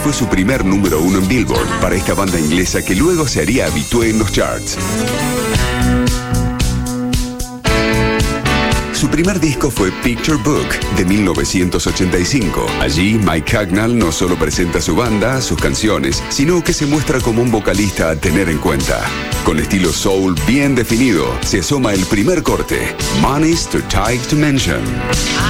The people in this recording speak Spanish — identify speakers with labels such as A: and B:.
A: Fue su primer número 1 en Billboard para esta banda inglesa que luego se haría habitué en los charts. Su primer disco fue Picture Book, de 1985. Allí, Mike Hucknall no solo presenta su banda, sus canciones, sino que se muestra como un vocalista a tener en cuenta. Con estilo soul bien definido, se asoma el primer corte, Money's Too Tight to Mention.